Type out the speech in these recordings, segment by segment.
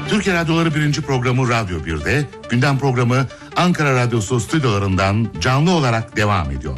Türkiye Radyoları 1. programı Radyo 1'de, gündem programı Ankara Radyosu stüdyolarından canlı olarak devam ediyor.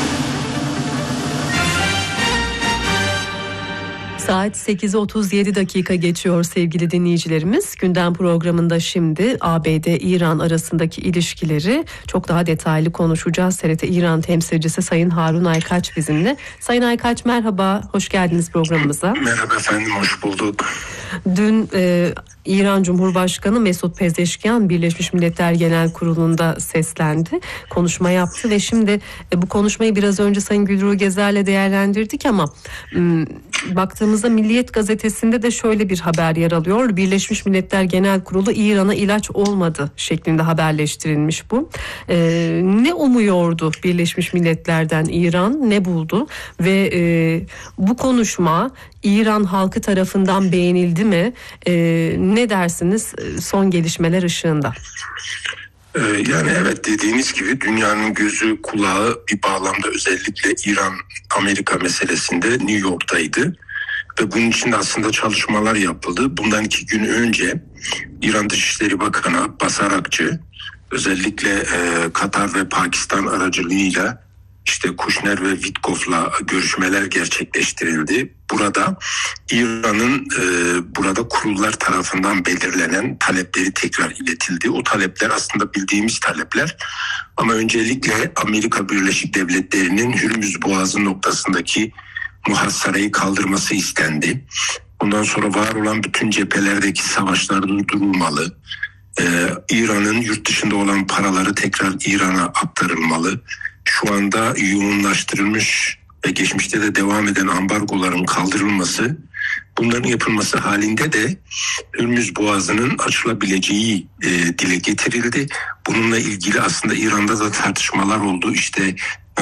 Saat 8:37 dakika geçiyor sevgili dinleyicilerimiz. Gündem programında şimdi ABD-İran arasındaki ilişkileri çok daha detaylı konuşacağız. TRT İran temsilcisi Sayın Harun Aykaç bizimle. Sayın Aykaç merhaba, hoş geldiniz programımıza. Merhaba efendim, hoş bulduk. Dün İran Cumhurbaşkanı Mesut Pezeşkian Birleşmiş Milletler Genel Kurulu'nda seslendi, konuşma yaptı ve şimdi bu konuşmayı biraz önce Sayın Gülruh Gezer'le değerlendirdik ama baktığımızda Milliyet Gazetesi'nde de şöyle bir haber yer alıyor. Birleşmiş Milletler Genel Kurulu İran'a ilaç olmadı şeklinde haberleştirilmiş bu. Ne umuyordu Birleşmiş Milletler'den İran, ne buldu ve bu konuşma İran halkı tarafından beğenildi mi? Ne dersiniz son gelişmeler ışığında? Yani evet, dediğiniz gibi dünyanın gözü kulağı bir bağlamda özellikle İran-Amerika meselesinde New York'taydı. Ve bunun için de aslında çalışmalar yapıldı. Bundan 2 gün önce İran Dışişleri Bakanı Abbas Arakçı özellikle Katar ve Pakistan aracılığıyla işte Kushner ve Witkoff'la görüşmeler gerçekleştirildi. Burada İran'ın burada kurullar tarafından belirlenen talepleri tekrar iletildi. O talepler aslında bildiğimiz talepler ama öncelikle Amerika Birleşik Devletleri'nin Hürmüz Boğazı noktasındaki muhasarayı kaldırması istendi. Ondan sonra var olan bütün cephelerdeki savaşlar durdurulmalı. İran'ın yurt dışında olan paraları tekrar İran'a aktarılmalı. Şu anda yoğunlaştırılmış ve geçmişte de devam eden ambargoların kaldırılması, bunların yapılması halinde de Hürmüz Boğazı'nın açılabileceği dile getirildi. Bununla ilgili aslında İran'da da tartışmalar oldu. İşte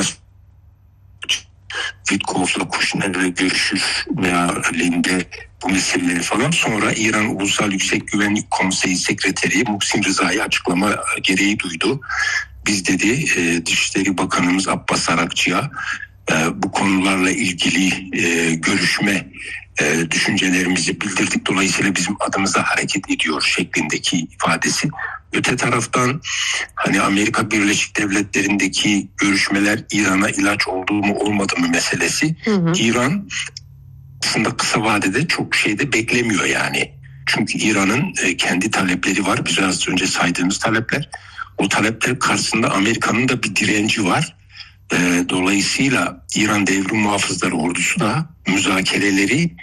Witkoff'la Kushner'le görüşür veya aleyhinde bu meseleleri falan. Sonra İran Ulusal Yüksek Güvenlik Konseyi Sekreteri Muhsin Rıza'yı açıklama gereği duydu. Biz dedi Dışişleri Bakanımız Abbas Arakçı'ya bu konularla ilgili görüşme düşüncelerimizi bildirdik. Dolayısıyla bizim adımıza hareket ediyor şeklindeki ifadesi. Öte taraftan hani Amerika Birleşik Devletleri'ndeki görüşmeler İran'a ilaç oldu mu olmadı mı meselesi. İran aslında kısa vadede çok şey de beklemiyor yani. Çünkü İran'ın kendi talepleri var. Biraz önce saydığımız talepler. O talepler karşısında Amerika'nın da bir direnci var. Dolayısıyla İran Devrim Muhafızları Ordusu da müzakereleri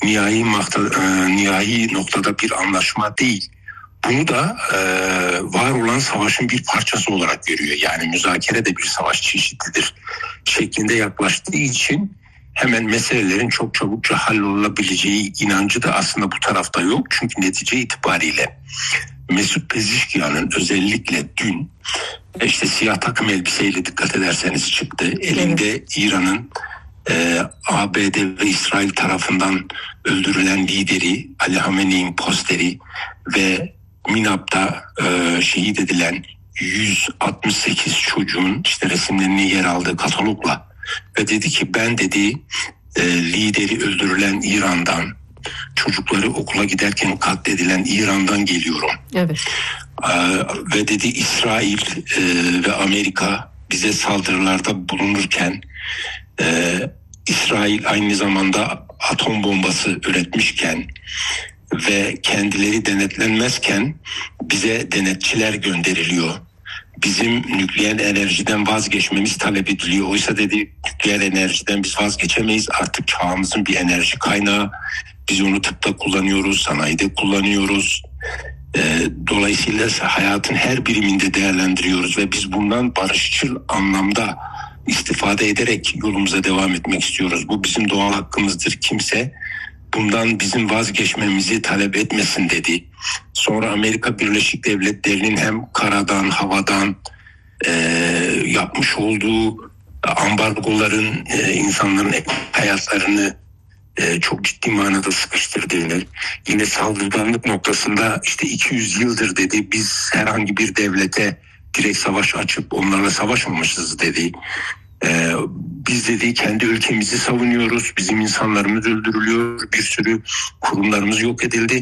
nihai noktada bir anlaşma değil. Bunu da var olan savaşın bir parçası olarak görüyor. Yani müzakere de bir savaş çeşididir şeklinde yaklaştığı için hemen meselelerin çok çabukça hallolabileceği inancı da aslında bu tarafta yok. Çünkü netice itibariyle Mesut Pezeshkian'ın özellikle dün işte siyah takım elbiseyle dikkat ederseniz çıktı. Elinde İran'ın ABD ve İsrail tarafından öldürülen lideri Ali Hamenei'nin posteri ve Minab'da şehit edilen 168 çocuğun işte resimlerinin yer aldığı katalogla ve dedi ki ben dedi lideri öldürülen İran'dan, çocukları okula giderken katledilen İran'dan geliyorum. Evet. Ve dedi İsrail ve Amerika bize saldırılarda bulunurken İsrail aynı zamanda atom bombası üretmişken ve kendileri denetlenmezken bize denetçiler gönderiliyor. Bizim nükleer enerjiden vazgeçmemiz talep ediliyor. Oysa dedi nükleer enerjiden biz vazgeçemeyiz. Artık çağımızın bir enerji kaynağı. Biz onu tıpta kullanıyoruz, sanayide kullanıyoruz. Dolayısıyla hayatın her biriminde değerlendiriyoruz ve biz bundan barışçıl anlamda istifade ederek yolumuza devam etmek istiyoruz. Bu bizim doğal hakkımızdır. Kimse bundan bizim vazgeçmemizi talep etmesin dedi. Sonra Amerika Birleşik Devletleri'nin hem karadan, havadan yapmış olduğu ambargoların insanların hayatlarını çok ciddi manada sıkıştırdığını, yine saldırganlık noktasında işte 200 yıldır dedi biz herhangi bir devlete direkt savaş açıp onlarla savaşmamışız dedi. Biz dedi kendi ülkemizi savunuyoruz, bizim insanlarımız öldürülüyor, bir sürü kurumlarımız yok edildi.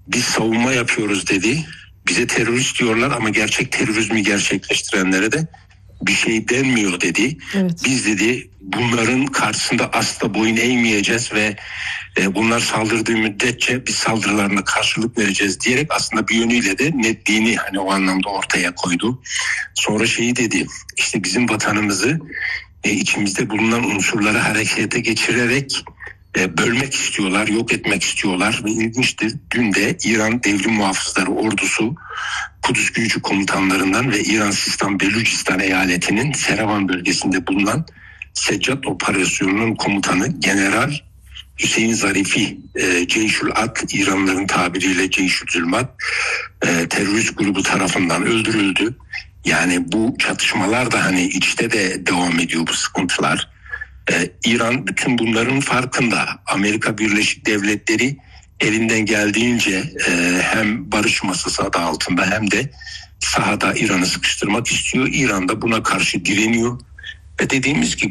Biz savunma yapıyoruz dedi. Bize terörist diyorlar ama gerçek terörizmi gerçekleştirenlere de bir şey denmiyor dedi. Evet. Biz dedi bunların karşısında asla boyun eğmeyeceğiz ve bunlar saldırdığı müddetçe biz saldırılarına karşılık vereceğiz diyerek aslında bir yönüyle de netliğini hani o anlamda ortaya koydu. Sonra şeyi dedi, işte bizim vatanımızı içimizde bulunan unsurları harekete geçirerek bölmek istiyorlar, yok etmek istiyorlar. Ve ilginçtir, dün de İran Devrim Muhafızları Ordusu Kudüs Gücü komutanlarından ve İran Sistan Belucistan eyaletinin Serevan bölgesinde bulunan Seccat Operasyonu'nun komutanı General Hüseyin Zarifi, Ceyşül Ad, İranlıların tabiriyle Ceyşül Zulmat, terörist grubu tarafından öldürüldü. Yani bu çatışmalar da hani içte de devam ediyor, bu sıkıntılar. İran bütün bunların farkında. Amerika Birleşik Devletleri elinden geldiğince hem barış masası adı altında hem de sahada İran'ı sıkıştırmak istiyor. İran da buna karşı direniyor. Ve dediğimiz gibi